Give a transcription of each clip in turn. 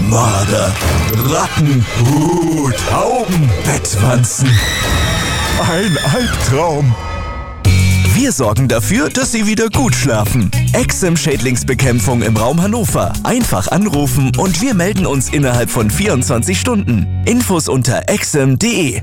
Marder, Ratten, Tauben, Bettwanzen. Ein Albtraum. Wir sorgen dafür, dass Sie wieder gut schlafen. Exim-Schädlingsbekämpfung im Raum Hannover. Einfach anrufen und wir melden uns innerhalb von 24 Stunden. Infos unter exim.de.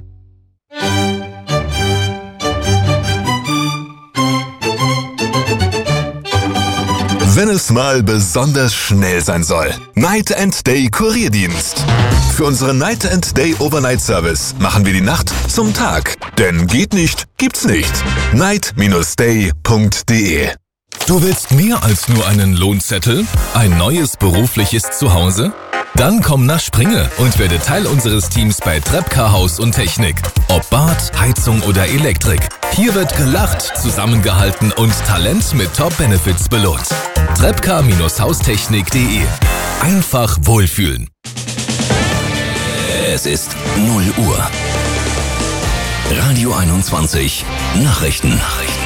Wenn es mal besonders schnell sein soll. Night & Day Kurierdienst. Für unseren Night & Day Overnight Service machen wir die Nacht zum Tag. Denn geht nicht, gibt's nicht. night-day.de. Du willst mehr als nur einen Lohnzettel? Ein neues berufliches Zuhause? Dann komm nach Springe und werde Teil unseres Teams bei Trepka Haus und Technik. Ob Bad, Heizung oder Elektrik. Hier wird gelacht, zusammengehalten und Talent mit Top-Benefits belohnt. Trepka-haustechnik.de. Einfach wohlfühlen. Es ist 0 Uhr. Radio 21 Nachrichten.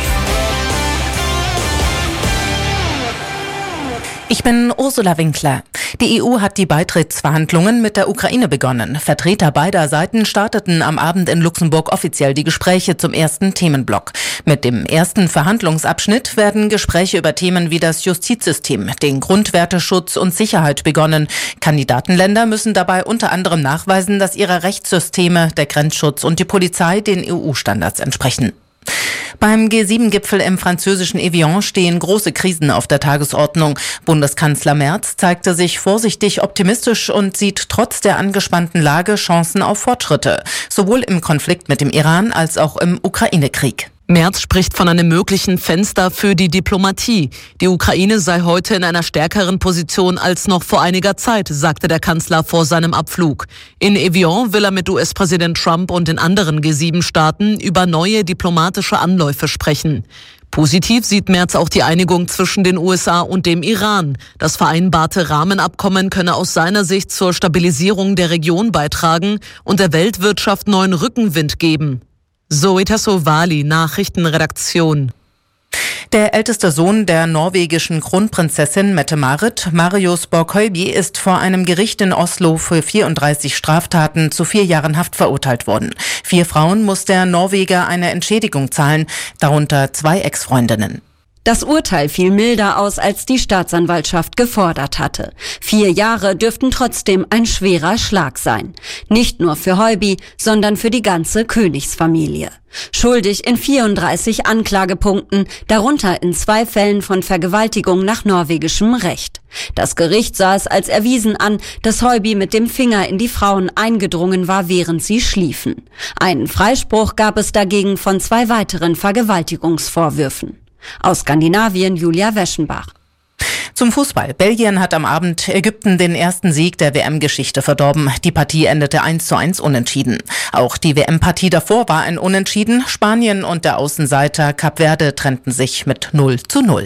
Ich bin Ursula Winkler. Die EU hat die Beitrittsverhandlungen mit der Ukraine begonnen. Vertreter beider Seiten starteten am Abend in Luxemburg offiziell die Gespräche zum ersten Themenblock. Mit dem ersten Verhandlungsabschnitt werden Gespräche über Themen wie das Justizsystem, den Grundwerteschutz und Sicherheit begonnen. Kandidatenländer müssen dabei unter anderem nachweisen, dass ihre Rechtssysteme, der Grenzschutz und die Polizei den EU-Standards entsprechen. Beim G7-Gipfel im französischen Evian stehen große Krisen auf der Tagesordnung. Bundeskanzler Merz zeigte sich vorsichtig optimistisch und sieht trotz der angespannten Lage Chancen auf Fortschritte, sowohl im Konflikt mit dem Iran als auch im Ukraine-Krieg. Merz spricht von einem möglichen Fenster für die Diplomatie. Die Ukraine sei heute in einer stärkeren Position als noch vor einiger Zeit, sagte der Kanzler vor seinem Abflug. In Evian will er mit US-Präsident Trump und den anderen G7-Staaten über neue diplomatische Anläufe sprechen. Positiv sieht Merz auch die Einigung zwischen den USA und dem Iran. Das vereinbarte Rahmenabkommen könne aus seiner Sicht zur Stabilisierung der Region beitragen und der Weltwirtschaft neuen Rückenwind geben. Zoe Tassovali, Nachrichtenredaktion. Der älteste Sohn der norwegischen Kronprinzessin Mette-Marit, Marius Borg-Høiby, ist vor einem Gericht in Oslo für 34 Straftaten zu 4 Jahren Haft verurteilt worden. 4 Frauen muss der Norweger eine Entschädigung zahlen, darunter 2 Ex-Freundinnen. Das Urteil fiel milder aus, als die Staatsanwaltschaft gefordert hatte. 4 Jahre dürften trotzdem ein schwerer Schlag sein. Nicht nur für Høiby, sondern für die ganze Königsfamilie. Schuldig in 34 Anklagepunkten, darunter in 2 Fällen von Vergewaltigung nach norwegischem Recht. Das Gericht sah es als erwiesen an, dass Høiby mit dem Finger in die Frauen eingedrungen war, während sie schliefen. Einen Freispruch gab es dagegen von 2 weiteren Vergewaltigungsvorwürfen. Aus Skandinavien Julia Weschenbach. Zum Fußball. Belgien hat am Abend Ägypten den ersten Sieg der WM-Geschichte verdorben. Die Partie endete 1:1 unentschieden. Auch die WM-Partie davor war ein Unentschieden. Spanien und der Außenseiter Kap Verde trennten sich mit 0:0.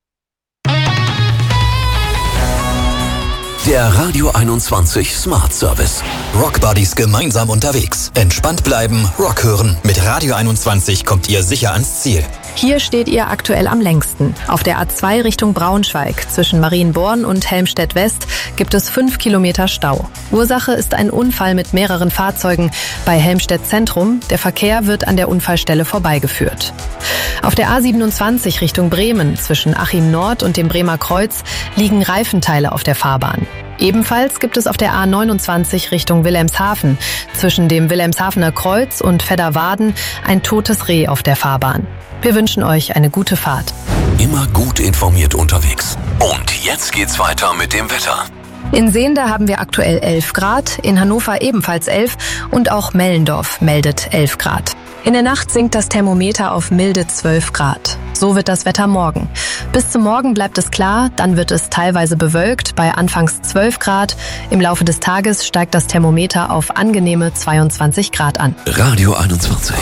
Der Radio 21 Smart Service. Rock Buddies gemeinsam unterwegs. Entspannt bleiben, Rock hören. Mit Radio 21 kommt ihr sicher ans Ziel. Hier steht ihr aktuell am längsten. Auf der A2 Richtung Braunschweig zwischen Marienborn und Helmstedt West gibt es 5 Kilometer Stau. Ursache ist ein Unfall mit mehreren Fahrzeugen bei Helmstedt Zentrum. Der Verkehr wird an der Unfallstelle vorbeigeführt. Auf der A27 Richtung Bremen zwischen Achim Nord und dem Bremer Kreuz liegen Reifenteile auf der Fahrbahn. Ebenfalls gibt es auf der A29 Richtung Wilhelmshaven zwischen dem Wilhelmshavener Kreuz und Fedderwaden ein totes Reh auf der Fahrbahn. Wir wünschen euch eine gute Fahrt. Immer gut informiert unterwegs. Und jetzt geht's weiter mit dem Wetter. In Sehnde haben wir aktuell 11 Grad, in Hannover ebenfalls 11 und auch Mellendorf meldet 11 Grad. In der Nacht sinkt das Thermometer auf milde 12 Grad. So wird das Wetter morgen. Bis zum Morgen bleibt es klar, dann wird es teilweise bewölkt bei anfangs 12 Grad. Im Laufe des Tages steigt das Thermometer auf angenehme 22 Grad an. Radio 21.